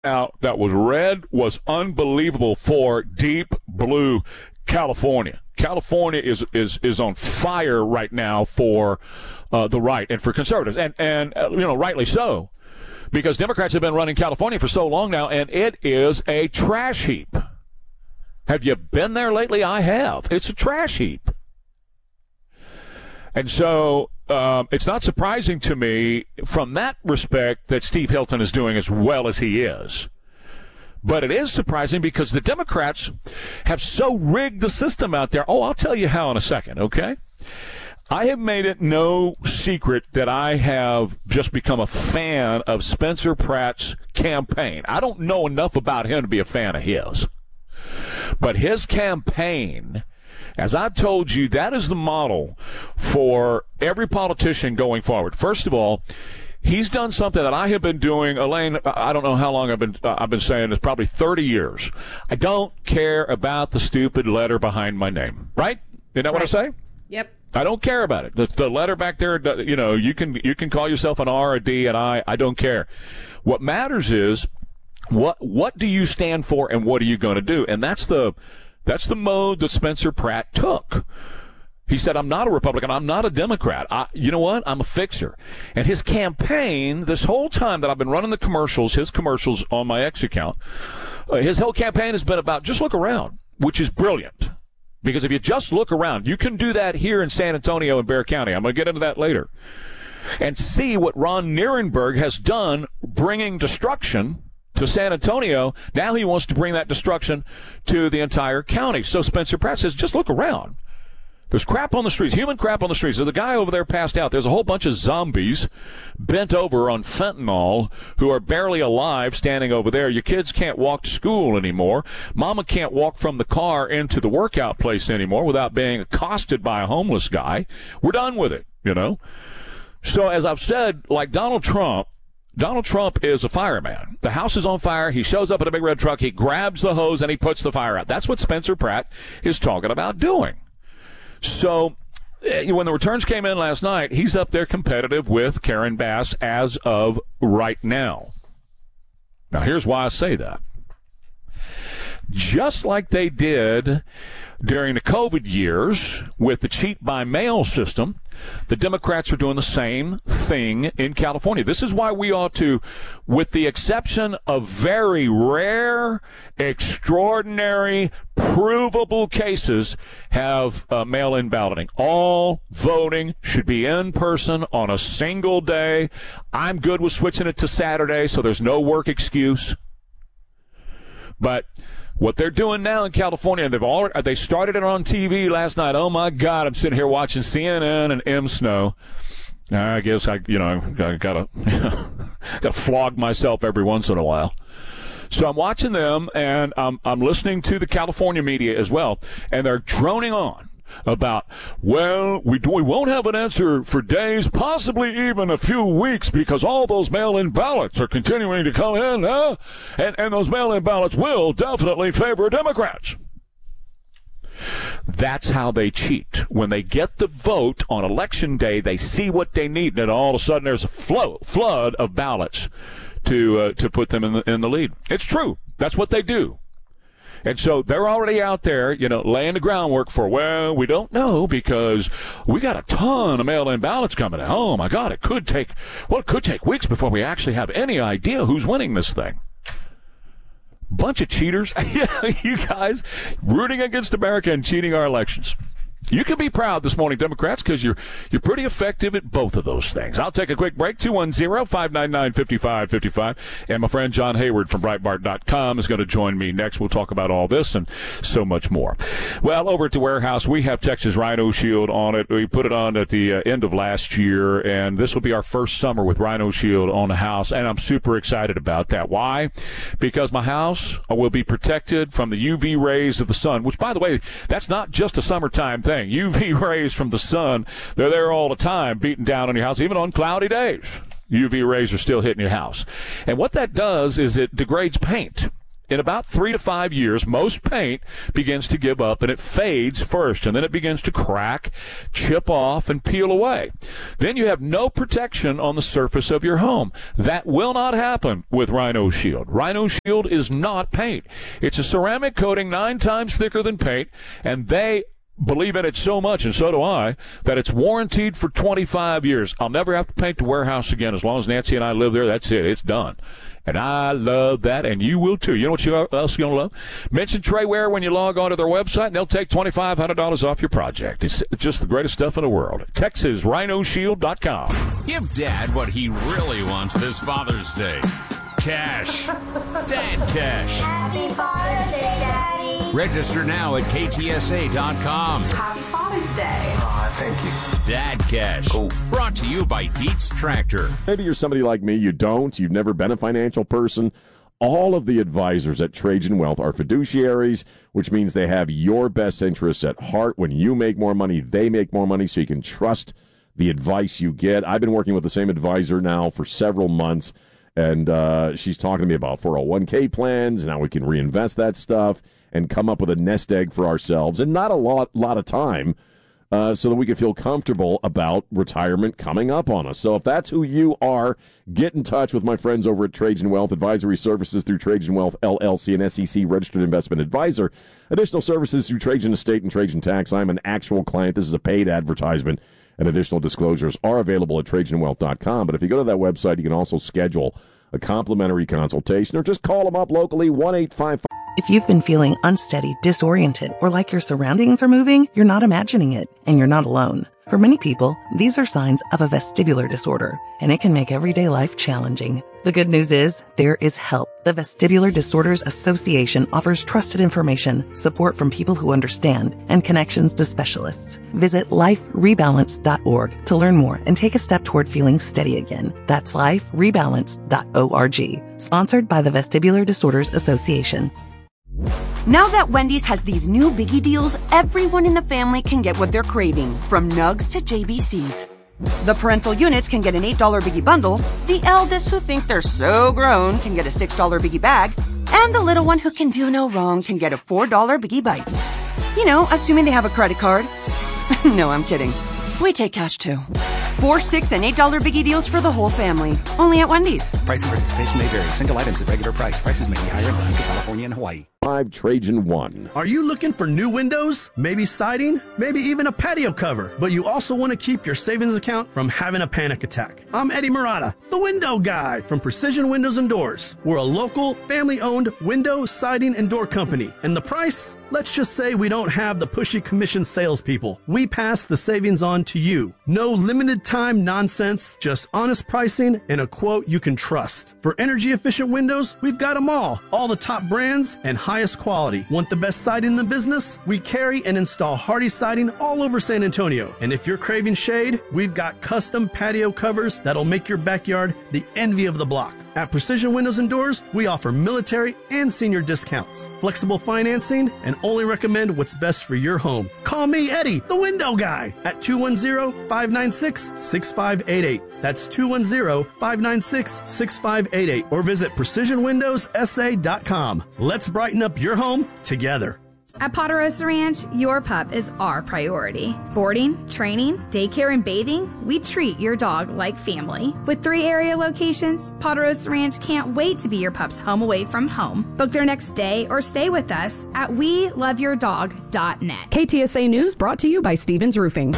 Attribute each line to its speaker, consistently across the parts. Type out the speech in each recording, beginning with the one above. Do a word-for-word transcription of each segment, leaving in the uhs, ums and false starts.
Speaker 1: out that was red was unbelievable for deep blue California. California is is is on fire right now for uh, the right and for conservatives, and and uh, you know, rightly so, because Democrats have been running California for so long now, and it is a trash heap. Have you been there lately? I have. It's a trash heap, and so um, it's not surprising to me from that respect that Steve Hilton is doing as well as he is. But it is surprising because the Democrats have so rigged the system out there. Oh, I'll tell you how in a second, okay? I have made it no secret that I have just become a fan of Spencer Pratt's campaign. I don't know enough about him to be a fan of his. But his campaign, as I've told you, that is the model for every politician going forward. First of all, he's done something that I have been doing, Elaine. I don't know how long I've been. Uh, I've been saying it's probably thirty years. I don't care about the stupid letter behind my name. Right? Isn't that right. What I say?
Speaker 2: Yep.
Speaker 1: I don't care about it. The, the letter back there. You know, you can you can call yourself an R, a D, an I. I don't care. What matters is what what do you stand for and what are you going to do? And that's the that's the mode that Spencer Pratt took. He said, I'm not a Republican. I'm not a Democrat. I, you know what? I'm a fixer. And his campaign, this whole time that I've been running the commercials, his commercials on my X account, uh, his whole campaign has been about just look around, which is brilliant. Because if you just look around, you can do that here in San Antonio and Bexar County. I'm going to get into that later. And see what Ron Nirenberg has done bringing destruction to San Antonio. Now he wants to bring that destruction to the entire county. So Spencer Pratt says, just look around. There's crap on the streets, human crap on the streets. There's a guy over there passed out. There's a whole bunch of zombies bent over on fentanyl who are barely alive standing over there. Your kids can't walk to school anymore. Mama can't walk from the car into the workout place anymore without being accosted by a homeless guy. We're done with it, you know. So as I've said, like Donald Trump, Donald Trump is a fireman. The house is on fire. He shows up in a big red truck. He grabs the hose and he puts the fire out. That's what Spencer Pratt is talking about doing. So when the returns came in last night, he's up there competitive with Karen Bass as of right now. Now, here's why I say that. Just like they did during the COVID years with the cheat by mail system, the Democrats are doing the same thing in California. This is why we ought to, with the exception of very rare, extraordinary, provable cases, have uh, mail-in balloting. All voting should be in person on a single day. I'm good with switching it to Saturday, so there's no work excuse. But what they're doing now in California, they've already, they started it on T V last night. Oh, my God, I'm sitting here watching C N N and M. Snow. I guess I, you know, I gotta, gotta flog myself every once in a while. So I'm watching them, and I'm, I'm listening to the California media as well, and they're droning on about, well, we, we won't have an answer for days, possibly even a few weeks, because all those mail-in ballots are continuing to come in, huh? and, and those mail-in ballots will definitely favor Democrats. That's how they cheat. When they get the vote on Election Day, they see what they need, and all of a sudden there's a flow, flood of ballots to uh, to put them in the, in the lead. It's true. That's what they do. And so they're already out there, you know, laying the groundwork for, well, we don't know because we got a ton of mail-in ballots coming in. Oh, my God, it could take, well, it could take weeks before we actually have any idea who's winning this thing. Bunch of cheaters. You guys rooting against America and cheating our elections. You can be proud this morning, Democrats, because you're you're pretty effective at both of those things. I'll take a quick break. two one zero, five nine nine, five five five five. And my friend John Hayward from Breitbart dot com is going to join me next. We'll talk about all this and so much more. Well, over at the warehouse, we have Texas Rhino Shield on it. We put it on at the uh, end of last year, and this will be our first summer with Rhino Shield on the house, and I'm super excited about that. Why? Because my house will be protected from the U V rays of the sun, which, by the way, that's not just a summertime thing. U V rays from the sun, they're there all the time, beating down on your house, even on cloudy days. U V rays are still hitting your house. And what that does is it degrades paint. in about three to five years, most paint begins to give up, and it fades first, and then it begins to crack, chip off, and peel away. Then you have no protection on the surface of your home. That will not happen with Rhino Shield. Rhino Shield is not paint. It's a ceramic coating nine times thicker than paint, and they believe in it so much, and so do I, that it's warranted for twenty-five years. I'll never have to paint the warehouse again. As long as Nancy and I live there, that's it. It's done. And I love that, and you will too. You know what you else you're going to love? Mention Trey Ware when you log on to their website, and they'll take twenty-five hundred dollars off your project. It's just the greatest stuff in the world. Texas Rhino Shield dot com.
Speaker 2: Give Dad what he really wants this Father's Day. Cash. Dad Cash.
Speaker 3: Happy Father's Day, Daddy.
Speaker 2: Register now at K T S A dot com.
Speaker 3: Happy Father's Day.
Speaker 4: Aw, thank you.
Speaker 2: Dad Cash.
Speaker 4: Cool.
Speaker 2: Brought to you by Dietz Tractor.
Speaker 5: Maybe you're somebody like me. You don't. You've never been a financial person. All of the advisors at Trajan Wealth are fiduciaries, which means they have your best interests at heart. When you make more money, they make more money, so you can trust the advice you get. I've been working with the same advisor now for several months. And uh, she's talking to me about four oh one k plans and how we can reinvest that stuff and come up with a nest egg for ourselves, and not a lot, lot of time, uh, so that we can feel comfortable about retirement coming up on us. So if that's who you are, get in touch with my friends over at Trajan Wealth Advisory Services through Trajan Wealth, L L C, an S E C registered investment advisor. Additional services through Trajan Estate and Trajan Tax. I'm an actual client. This is a paid advertisement. And additional disclosures are available at Trajan Wealth dot com. But if you go to that website, you can also schedule a complimentary consultation or just call them up locally, one eight five five.
Speaker 6: If you've been feeling unsteady, disoriented, or like your surroundings are moving, you're not imagining it, and you're not alone. For many people, these are signs of a vestibular disorder, and it can make everyday life challenging. The good news is, there is help. The Vestibular Disorders Association offers trusted information, support from people who understand, and connections to specialists. Visit life rebalance dot org to learn more and take a step toward feeling steady again. That's life rebalance dot org. Sponsored by the Vestibular Disorders Association.
Speaker 7: Now that Wendy's has these new biggie deals, everyone in the family can get what they're craving, from nugs to J B Cs. The parental units can get an eight dollar biggie bundle, the eldest who think they're so grown can get a six dollar biggie bag, and the little one who can do no wrong can get a four dollar biggie bites. You know, assuming they have a credit card. No, I'm kidding. We take cash too. Four, six, and eight dollar biggie deals for the whole family. Only at Wendy's.
Speaker 8: Price and participation may vary. Single items at regular price. Prices may be higher in Alaska, California, and Hawaii.
Speaker 5: Five Trajan One.
Speaker 9: Are you looking for new windows? Maybe siding? Maybe even a patio cover? But you also want to keep your savings account from having a panic attack. I'm Eddie Murata, the window guy from Precision Windows and Doors. We're a local, family-owned window, siding, and door company. And the price? Let's just say we don't have the pushy commission salespeople. We pass the savings on to you. No limited time nonsense, just honest pricing and a quote you can trust. For energy-efficient windows, we've got them all. All the top brands and highest quality. Want the best siding in the business? We carry and install Hardy siding all over San Antonio. And if you're craving shade, we've got custom patio covers that'll make your backyard the envy of the block. At Precision Windows and Doors, we offer military and senior discounts, flexible financing, and only recommend what's best for your home. Call me, Eddie, the window guy, at two one zero, five nine six, six five eight eight. That's two one zero, five nine six, six five eight eight. Or visit precision windows s a dot com. Let's brighten up your home together.
Speaker 10: At Ponderosa Ranch, your pup is our priority. Boarding, training, daycare, and bathing, we treat your dog like family. With three area locations, Ponderosa Ranch can't wait to be your pup's home away from home. Book their next day or stay with us at we love your dog dot net.
Speaker 11: K T S A News brought to you by Stevens Roofing.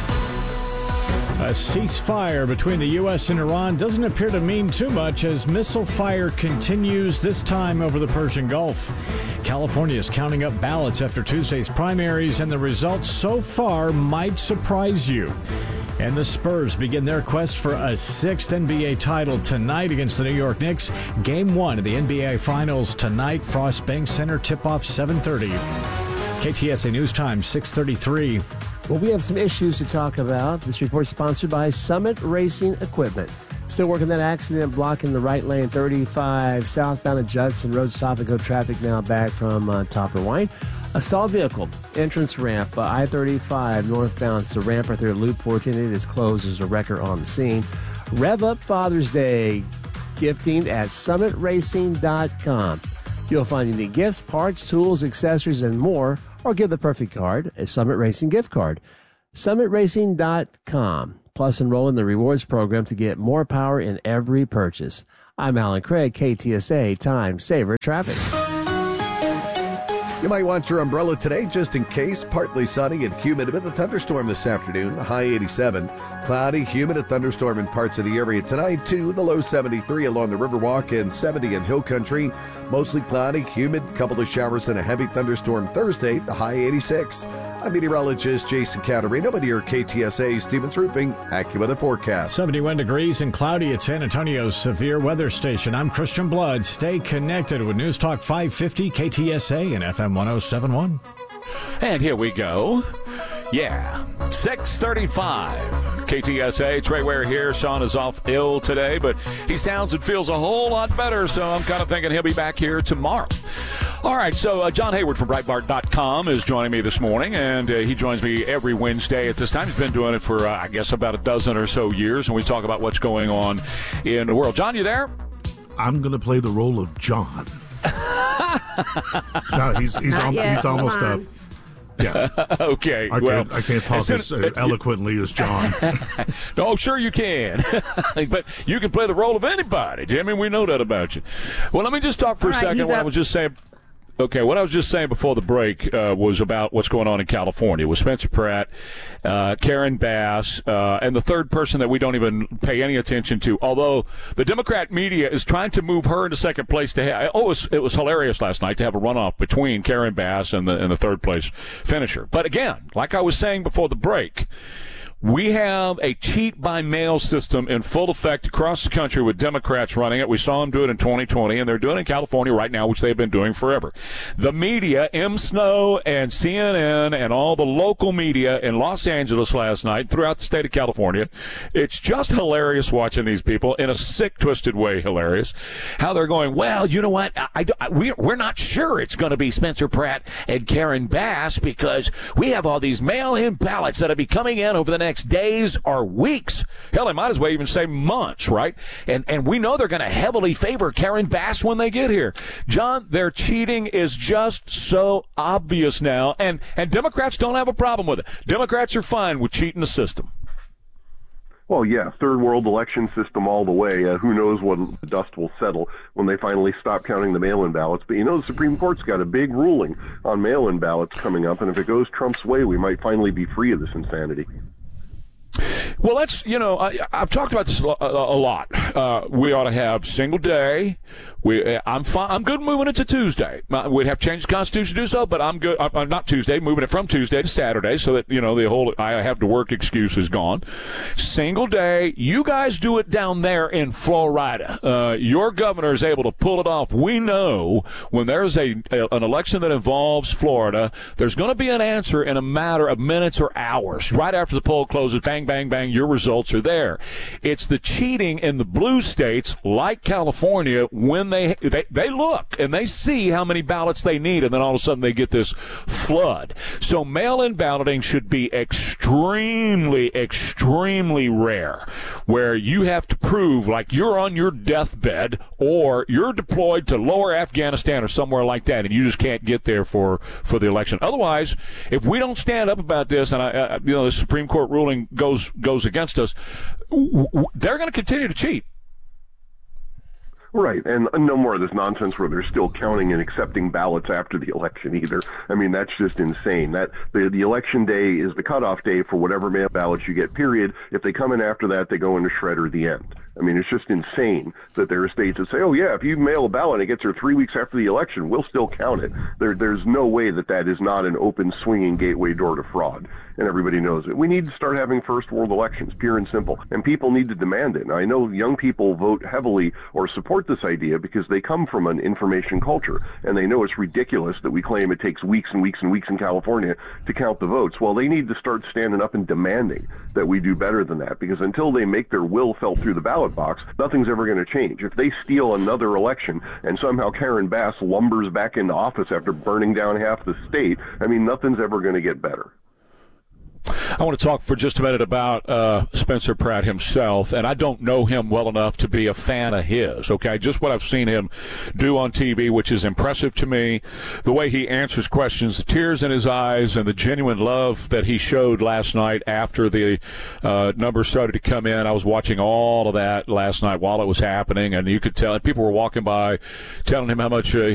Speaker 12: A ceasefire between the U S and Iran doesn't appear to mean too much as missile fire continues, this time over the Persian Gulf. California is counting up ballots after Tuesday's primaries, and the results so far might surprise you. And the Spurs begin their quest for a sixth N B A title tonight against the New York Knicks. Game one of the N B A Finals tonight, Frost Bank Center, tip-off seven thirty. K T S A News Time, six thirty-three.
Speaker 13: Well, we have some issues to talk about. This report is sponsored by Summit Racing Equipment. Still working that accident, blocking the right lane, thirty-five southbound at Judson Road. Stop and go traffic now back from uh, Topper Wine. A stalled vehicle, entrance ramp, uh, I thirty-five northbound. It's a ramp right there at Loop fourteen. It is closed. There's a wrecker on the scene. Rev up Father's Day gifting at summit racing dot com. You'll find unique gifts, parts, tools, accessories, and more, or give the perfect card, a Summit Racing gift card. summit racing dot com. Plus, enroll in the rewards program to get more power in every purchase. I'm Alan Craig, K T S A Time Saver Traffic.
Speaker 4: You might want your umbrella today just in case. Partly sunny and humid. A bit of a thunderstorm this afternoon. The high eighty-seven. Cloudy, humid, a thunderstorm in parts of the area tonight, too. The low seventy-three along the Riverwalk and seventy in Hill Country. Mostly cloudy, humid, couple of showers and a heavy thunderstorm Thursday. The high eighty-six. I'm meteorologist Jason Caterino with your K T S A Stevens Roofing AccuWeather forecast.
Speaker 12: seventy-one degrees and cloudy at San Antonio's severe weather station. I'm Christian Blood. Stay connected with News Talk five fifty, K T S A, and F M one oh seven point one.
Speaker 1: And here we go. Yeah, six thirty-five. K T S A, Trey Ware here. Sean is off ill today, but he sounds and feels a whole lot better, so I'm kind of thinking he'll be back here tomorrow. All right, so uh, John Hayward from Breitbart dot com is joining me this morning, and uh, he joins me every Wednesday at this time. He's been doing it for, uh, I guess, about a dozen or so years, and we talk about what's going on in the world. John, you there?
Speaker 14: I'm going to play the role of John. no, he's he's, al- he's almost up. Yeah.
Speaker 1: Okay.
Speaker 14: I
Speaker 1: well,
Speaker 14: can't, I can't talk as, as eloquently as John.
Speaker 1: Oh, sure you can. But you can play the role of anybody, Jimmy. We know that about you. Well, let me just talk for All a right, second. What up. I was just saying. Okay, what I was just saying before the break uh, was about what's going on in California with Spencer Pratt, uh, Karen Bass, uh, and the third person that we don't even pay any attention to, although the Democrat media is trying to move her into second place. To have, oh, it was, it was hilarious last night to have a runoff between Karen Bass and the, and the third place finisher. But again, like I was saying before the break, we have a cheat by mail system in full effect across the country with Democrats running it. We saw them do it in twenty twenty, and they're doing it in California right now, which they've been doing forever. The media, M. Snow and C N N and all the local media in Los Angeles last night, throughout the state of California, it's just hilarious watching these people, in a sick, twisted way hilarious, how they're going, well, you know what, I, I, we're, we're not sure it's going to be Spencer Pratt and Karen Bass because we have all these mail-in ballots that will be coming in over the next next days or weeks. Hell, they might as well even say months, right? And and we know they're going to heavily favor Karen Bass when they get here. John, their cheating is just so obvious now, and, and Democrats don't have a problem with it. Democrats are fine with cheating the system.
Speaker 15: Well, yeah, third world election system all the way. Uh, who knows when the dust will settle when they finally stop counting the mail-in ballots. But you know, the Supreme Court's got a big ruling on mail-in ballots coming up, and if it goes Trump's way, we might finally be free of this insanity.
Speaker 1: Well, that's, you know, I, I've talked about this a, a lot. Uh, we ought to have single day. We, I'm fine. I'm good moving it to Tuesday. We'd have changed the Constitution to do so, but I'm good. I'm not Tuesday, moving it from Tuesday to Saturday so that, you know, the whole I have to work excuse is gone. Single day. You guys do it down there in Florida. Uh, your governor is able to pull it off. We know when there's a, a an election that involves Florida, there's going to be an answer in a matter of minutes or hours. Right after the poll closes, bang, bang, bang, your results are there. It's the cheating in the blue states, like California, when they They, they look and they see how many ballots they need, and then all of a sudden they get this flood. So mail-in balloting should be extremely, extremely rare, where you have to prove like you're on your deathbed or you're deployed to lower Afghanistan or somewhere like that, and you just can't get there for, for the election. Otherwise, if we don't stand up about this, and I, I, you know the Supreme Court ruling goes goes against us, they're going to continue to cheat.
Speaker 15: Right, and no more of this nonsense where they're still counting and accepting ballots after the election either. I mean, that's just insane. That the, the election day is the cutoff day for whatever mail ballots you get, period. If they come in after that, they go into shredder, the end. I mean, it's just insane that there are states that say, oh, yeah, if you mail a ballot and it gets here three weeks after the election, we'll still count it. There, there's no way that that is not an open, swinging gateway door to fraud, and everybody knows it. We need to start having first world elections, pure and simple, and people need to demand it. Now, I know young people vote heavily or support this idea because they come from an information culture, and they know it's ridiculous that we claim it takes weeks and weeks and weeks in California to count the votes. Well, they need to start standing up and demanding that we do better than that, because until they make their will felt through the ballot box, nothing's ever going to change. If they steal another election and somehow Karen Bass lumbers back into office after burning down half the state, I mean, nothing's ever going to get better.
Speaker 1: I want to talk for just a minute about uh, Spencer Pratt himself, and I don't know him well enough to be a fan of his, okay? Just what I've seen him do on T V, which is impressive to me, the way he answers questions, the tears in his eyes, and the genuine love that he showed last night after the uh, numbers started to come in. I was watching all of that last night while it was happening, and you could tell, and people were walking by telling him how much uh,